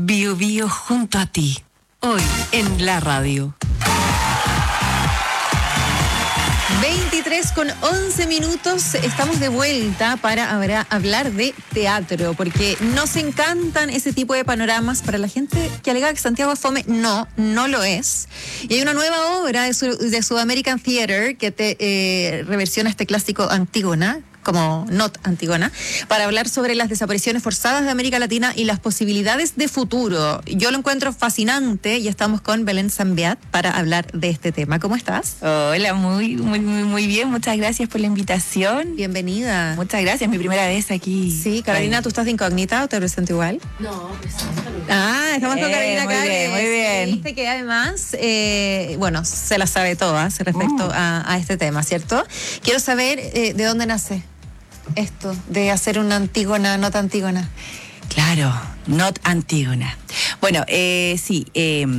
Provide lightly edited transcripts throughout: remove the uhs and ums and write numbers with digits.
Bio Bio junto a ti, hoy en la radio. 23:11, estamos de vuelta para hablar de teatro, porque nos encantan ese tipo de panoramas. Para la gente que alega que Santiago es fome, no lo es. Y hay una nueva obra de Sudamerican Theater que reversiona este clásico Antígona, como Not Antígona, para hablar sobre las desapariciones forzadas de América Latina y las posibilidades de futuro. Yo lo encuentro fascinante y estamos con Belén Zambiat para hablar de este tema. ¿Cómo estás? Hola, muy bien. Muchas gracias por la invitación. Bienvenida. Muchas gracias, mi primera vez aquí. Sí, Carolina, ¿tú estás de incógnita o te presento igual? No, preséntalo. Estamos con Carolina Cares. Muy bien. Viste que además, se las sabe todas respecto a este tema, ¿cierto? Quiero saber de dónde nace esto de hacer una Antígona, Not Antígona. Claro, Not Antígona. Bueno, sí,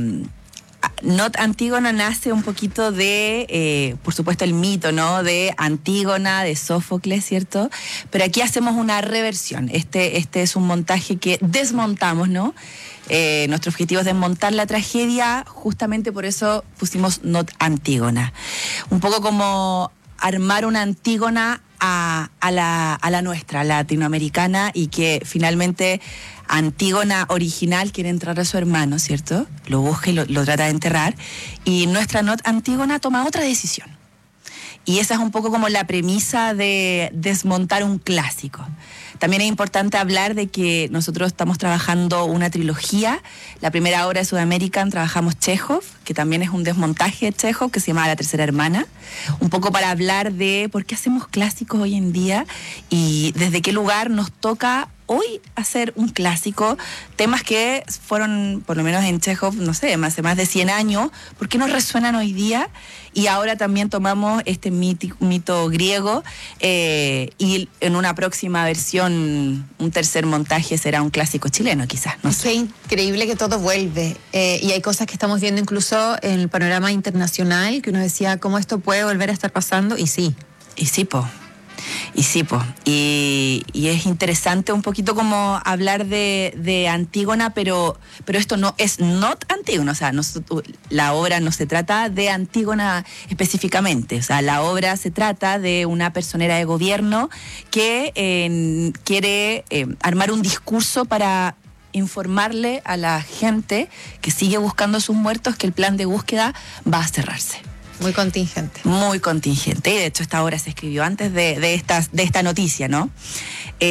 Not Antígona nace un poquito de, por supuesto, el mito, ¿no? De Antígona, de Sófocles, ¿cierto? Pero aquí hacemos una reversión. Este es un montaje que desmontamos, ¿no? Nuestro objetivo es desmontar la tragedia, justamente por eso pusimos Not Antígona. Un poco como armar una Antígona a la nuestra, latinoamericana, y que finalmente Antígona original quiere entrar a su hermano, ¿cierto? Lo busca y lo trata de enterrar, y nuestra Not Antígona toma otra decisión. Y esa es un poco como la premisa de desmontar un clásico. También es importante hablar de que nosotros estamos trabajando una trilogía. La primera obra de Sudamerican trabajamos Chekhov, que también es un desmontaje de Chekhov, que se llama La tercera hermana. Un poco para hablar de por qué hacemos clásicos hoy en día y desde qué lugar nos toca hoy hacer un clásico. Temas que fueron, por lo menos en Chekhov, no sé, hace más de 100 años. ¿Por qué nos resuenan hoy día? Y ahora también tomamos este mito griego y en una próxima versión, un tercer montaje será un clásico chileno, quizás. No sé. Qué increíble que todo vuelve. Y hay cosas que estamos viendo incluso en el panorama internacional, que uno decía, ¿cómo esto puede volver a estar pasando? Y sí. Y es interesante un poquito como hablar de Antígona, pero esto no es Not Antígona, o sea, la obra no se trata de Antígona específicamente, o sea, la obra se trata de una personera de gobierno que quiere armar un discurso para informarle a la gente que sigue buscando a sus muertos que el plan de búsqueda va a cerrarse. Muy contingente. Muy contingente. Y de hecho esta obra se escribió antes de esta noticia, ¿no?